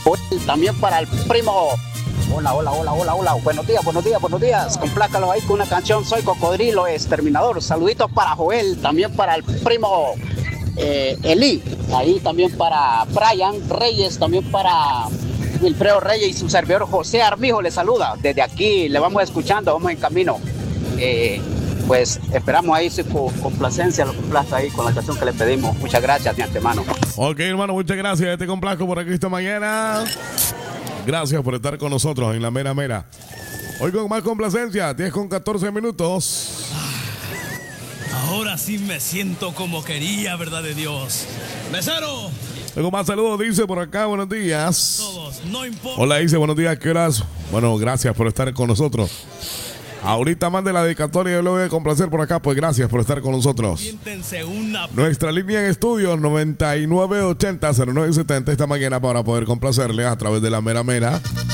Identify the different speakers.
Speaker 1: También para el primo. Hola, hola, hola, hola, hola. Buenos días, buenos días, buenos días. Complácalo ahí con una canción. Soy Cocodrilo Exterminador. Saluditos para Joel, también para el primo Eli. Ahí también para Brian Reyes, también para Wilfredo Reyes y su servidor José Armijo le saluda. Desde aquí le vamos escuchando, vamos en camino. Pues esperamos ahí su complacencia, lo complazca ahí con la canción que le pedimos. Muchas gracias de antemano.
Speaker 2: Ok, hermano, muchas gracias. Te complazco por aquí esta mañana. Gracias por estar con nosotros en la mera mera. Hoy con más complacencia, 10:14.
Speaker 3: Ahora sí me siento como quería, verdad de Dios. ¡Mesero!
Speaker 2: Tengo más saludos, dice por acá, buenos días.
Speaker 3: Todos, no importa.
Speaker 2: Hola, dice, buenos días, ¿qué horas? Bueno, gracias por estar con nosotros. Ahorita más de la dedicatoria, yo lo voy a complacer por acá, pues gracias por estar con nosotros. Nuestra línea en estudio 9980-0970 esta mañana para poder complacerle a través de la mera mera.